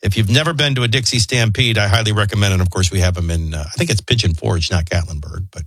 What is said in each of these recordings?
If you've never been to a Dixie Stampede, I highly recommend it. And of course, we have them in, I think it's Pigeon Forge, not Gatlinburg. But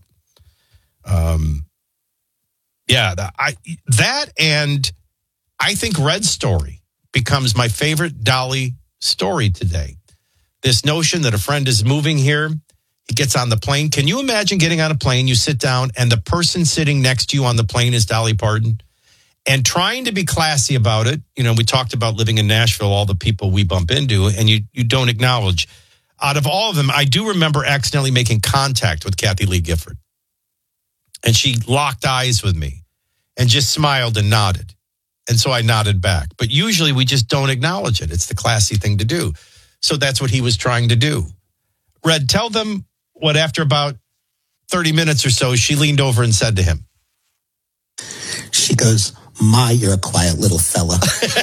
that and I think Red's story becomes my favorite Dolly story today. This notion that a friend is moving here, he gets on the plane. Can you imagine getting on a plane, you sit down, and the person sitting next to you on the plane is Dolly Parton? And trying to be classy about it, you know, we talked about living in Nashville, all the people we bump into, and you don't acknowledge. Out of all of them, I do remember accidentally making contact with Kathy Lee Gifford. And she locked eyes with me and just smiled and nodded. And so I nodded back. But usually we just don't acknowledge it. It's the classy thing to do. So that's what he was trying to do. Red, tell them what after about 30 minutes or so, she leaned over and said to him. She goes, "My, you're a quiet little fella."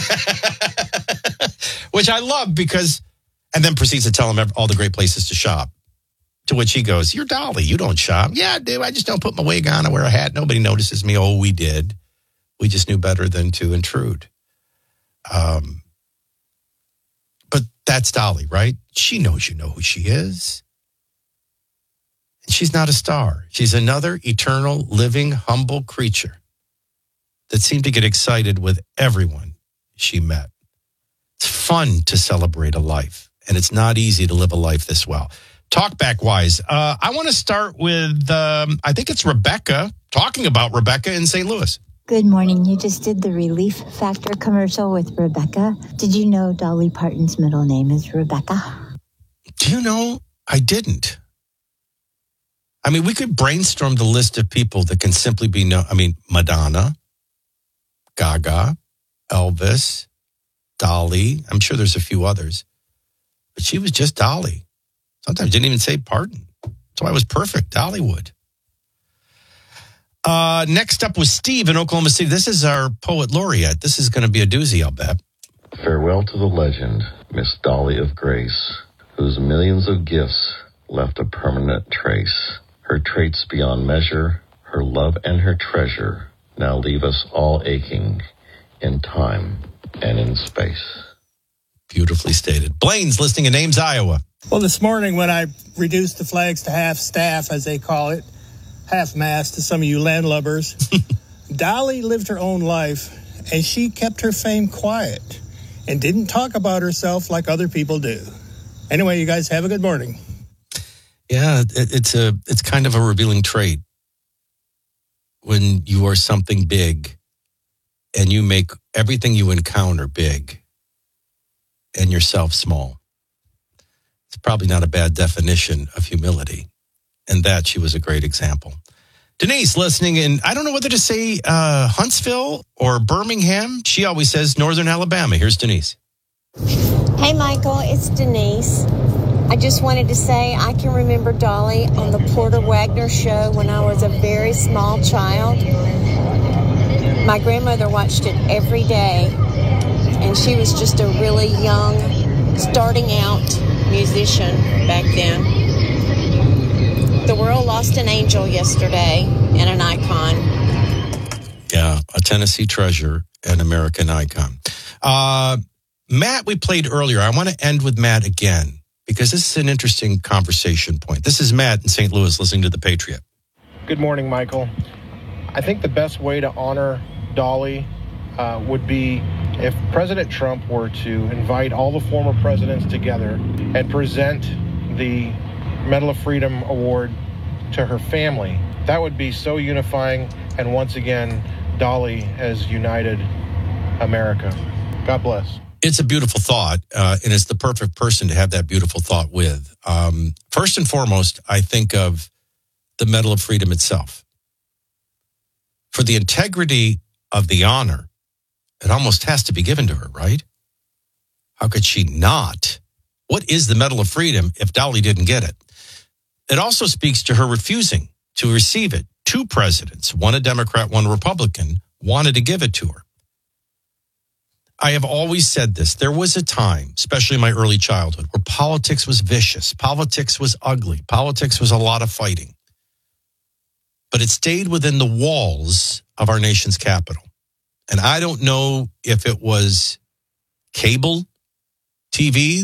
Which I love because, and then proceeds to tell him all the great places to shop. To which he goes, "You're Dolly, you don't shop." "Yeah, I do. I just don't put my wig on. I wear a hat. Nobody notices me." "Oh, we did. We just knew better than to intrude." But that's Dolly, right? She knows you know who she is. And she's not a star. She's another eternal, living, humble creature that seemed to get excited with everyone she met. It's fun to celebrate a life, and it's not easy to live a life this well. Talkback-wise, I want to start with, I think it's Rebecca, talking about Rebecca in St. Louis. Good morning. You just did the Relief Factor commercial with Rebecca. Did you know Dolly Parton's middle name is Rebecca? Do you know? I didn't. I mean, we could brainstorm the list of people that can simply be known. I mean, Madonna, Gaga, Elvis, Dolly. I'm sure there's a few others. But she was just Dolly. Sometimes didn't even say Parton. So I was perfect. Dollywood. Next up was Steve in Oklahoma City. This is our poet laureate. This is going to be a doozy, I'll bet. Farewell to the legend, Miss Dolly of Grace, whose millions of gifts left a permanent trace. Her traits beyond measure, her love and her treasure, now leave us all aching in time and in space. Beautifully stated. Blaine's listening in Ames, Iowa. Well, this morning when I reduced the flags to half staff, as they call it, half mast to some of you landlubbers, Dolly lived her own life, and she kept her fame quiet and didn't talk about herself like other people do. Anyway, you guys have a good morning. Yeah, it's kind of a revealing trait when you are something big and you make everything you encounter big and yourself small. It's probably not a bad definition of humility. And that she was a great example. Denise listening in, I don't know whether to say Huntsville or Birmingham. She always says Northern Alabama. Here's Denise. Hey, Michael, it's Denise. I just wanted to say I can remember Dolly on the Porter Wagner show when I was a very small child. My grandmother watched it every day, and she was just a really young, starting out musician back then. The world lost an angel yesterday and an icon. Yeah, a Tennessee treasure, an American icon. Matt, we played earlier. I want to end with Matt again because this is an interesting conversation point. This is Matt in St. Louis listening to The Patriot. Good morning, Michael. I think the best way to honor Dolly would be if President Trump were to invite all the former presidents together and present the Medal of Freedom Award to her family. That would be so unifying, and once again, Dolly has united America. God bless. It's a beautiful thought, and it's the perfect person to have that beautiful thought with. First and foremost, I think of the Medal of Freedom itself. For the integrity of the honor, it almost has to be given to her, right? How could she not? What is the Medal of Freedom if Dolly didn't get it? It also speaks to her refusing to receive it. Two presidents, one a Democrat, one a Republican, wanted to give it to her. I have always said this. There was a time, especially in my early childhood, where politics was vicious. Politics was ugly. Politics was a lot of fighting. But it stayed within the walls of our nation's capital. And I don't know if it was cable TV